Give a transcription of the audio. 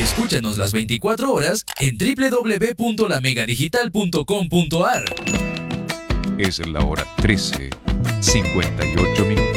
Escúchanos las 24 horas en www.lamegadigital.com.ar. Es la hora 13:58 minutos.